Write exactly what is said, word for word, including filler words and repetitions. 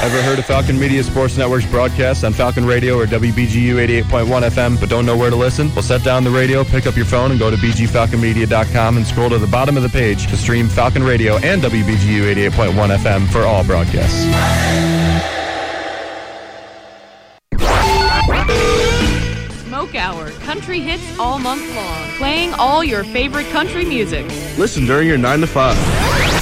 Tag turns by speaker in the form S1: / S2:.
S1: Ever heard of Falcon Media Sports Network's broadcast on Falcon Radio or W B G U eighty-eight point one F M, but don't know where to listen? Well, set down the radio, pick up your phone, and go to b g falcon media dot com and scroll to the bottom of the page to stream Falcon Radio and W B G U eighty-eight point one F M for all broadcasts.
S2: Smoke Hour, country hits all month long, playing all your favorite country music.
S3: Listen during your nine to five.